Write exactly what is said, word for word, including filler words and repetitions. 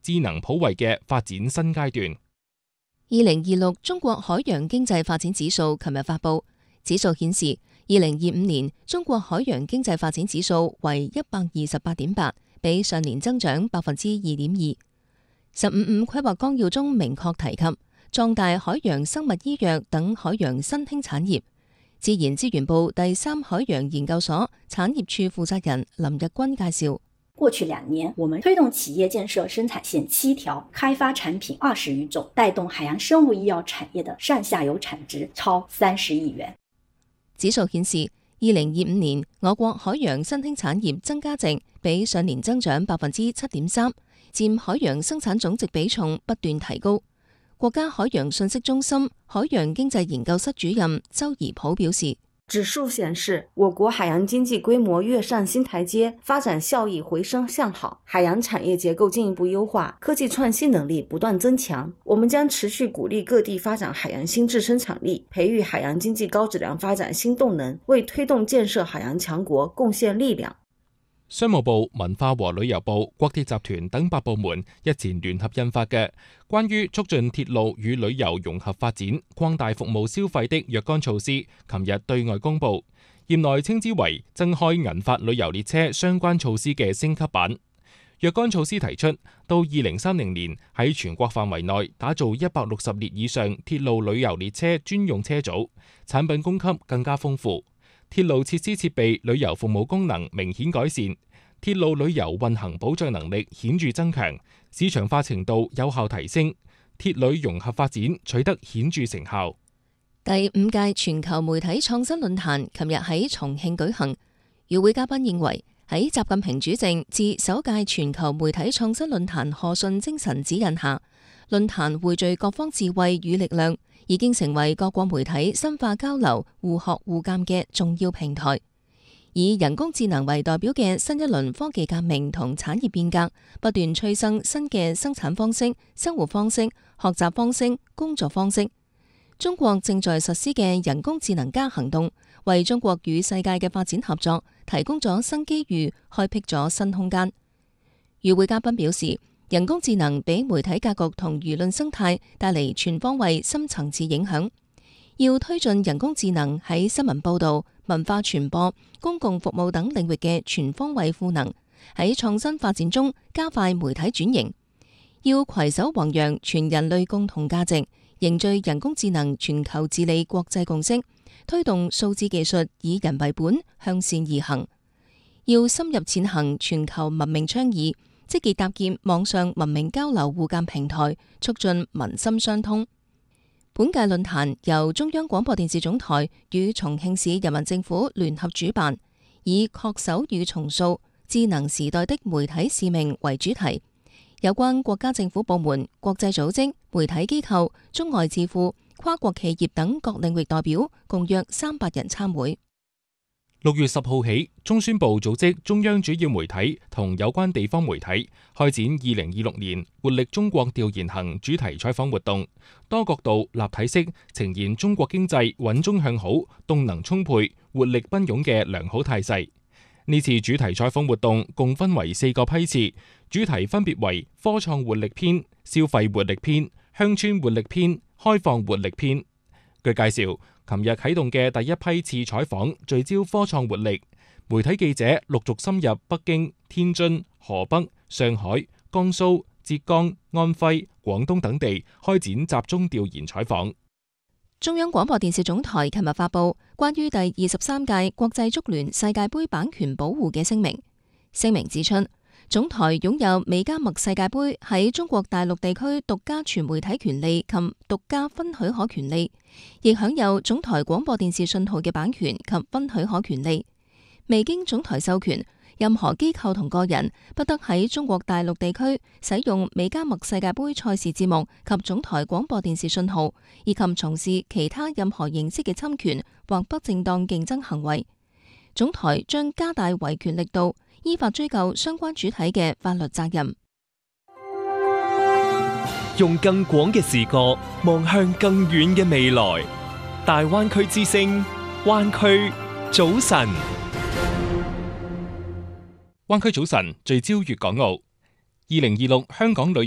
智能普惠嘅發展新階段。 二零二六中國海洋經濟發展指數琴日發佈，指數顯示二零二五年中國海洋經濟發展指數為一百二十八點八，比上年增長百分之二點二。十五五規劃綱要中明確提及壯大海洋生物醫藥等海洋新興產業。自然資源部第三海洋研究所產業處負責人林日君介紹。 過去兩年，我們推動企業建設生產線七條，開發產品二十餘種，帶動海洋生物醫藥產業的上下游產值超三十億元。 指數顯示，二零二五年我國海洋新興產業增加值比上年增長百分之七點三，佔海洋生產總值比重不斷提高。國家海洋信息中心海洋經濟研究室主任周怡普表示。 指數顯示，我國海洋經濟規模躍上新台階，發展效益回升向好，海洋產業結構進一步優化，科技創新能力不斷增強。我們將持續鼓勵各地發展海洋新質生產力，培育海洋經濟高質量發展新動能，為推動建設海洋強國貢獻力量。 商務部、文化和旅遊部、國鐵集團等八部門日前聯合印發嘅關於促進鐵路與旅遊融合發展、擴大服務消費的若干措施，琴日對外公佈，業內稱之為增開銀髮旅遊列車相關措施嘅升級版。若干措施提出，到二零三零年喺全國範圍內打造一百六十列以上鐵路旅遊列車專用車組，產品供給更加豐富。鐵路設施設備旅遊服務功能明顯改善，鐵路旅遊運行保障能力顯著增強，市場化程度有效提升，鐵旅融合發展取得顯著成效。 第五屆全球媒體創新論壇琴日喺重慶舉行，與會嘉賓認為喺習近平主政至首屆全球媒體創新論壇賀信精神指引下，論壇匯聚各方智慧與力量，已經成為各國媒體深化交流、互學互鑒嘅重要平台。以人工智能為代表嘅新一輪科技革命同產業變革，不斷催生新嘅生產方式、生活方式、學習方式、工作方式。中國正在實施嘅人工智能加行動，為中國與世界嘅發展合作提供咗新機遇，開闢咗新空間。與會嘉賓表示，人工智能俾媒體格局同輿論生態帶嚟全方位深層次影響。要推進人工智能喺新聞報導、文化傳播、公共服務等領域嘅全方位賦能，喺創新發展中加快媒體轉型。要攜手弘揚全人類共同價值，凝聚人工智能全球治理國際共識，推動數字技術以人為本，向善而行。要深入踐行全球文明倡議，積極搭建網上文明交流互鑑平台，促進民心相通。本屆論壇由中央廣播電視總台與重慶市人民政府聯合主辦，以恪守與重塑智能時代的媒體使命為主題。有關國家政府部門、國際組織、媒體機構、中外智庫、跨國企業等各領域代表共約三百人參會。 六月十號起，中宣部組織中央主要媒體同有關地方媒體開展二零二六年活力中國調研行主題採訪活動，多角度立體式呈現中國經濟穩中向好、動能充沛、活力奔湧嘅良好態勢。呢次主題採訪活動共分為四個批次，主題分別為科創活力篇、消費活力篇、鄉村活力篇、開放活力篇。據介紹，琴日啟動嘅第一批次採訪聚焦科創活力，媒體記者陸續深入北京、天津、河北、上海、江蘇、浙江、安徽、廣東等地開展集中調研採訪。 中央廣播電視總台琴日發布關於第二十三屆國際足聯世界盃版權保護嘅聲明。聲明指出，總台擁有美加墨世界盃喺中國大陸地區獨家傳媒體權利及獨家分許可權利，亦享有總台廣播電視信號嘅版權及分許可權利。未經總台授權，任何機構同個人不得喺中國大陸地區使用美加墨世界盃賽事節目及總台廣播電視信號，以及從事其他任何形式嘅侵權或不正當競爭行為。總台將加大維權力度，依法追究相關主體嘅法律責任。 用更廣嘅視角望向更遠嘅未來。大灣區之聲，灣區早晨。 灣區早晨聚焦粵港澳。二零二六香港旅遊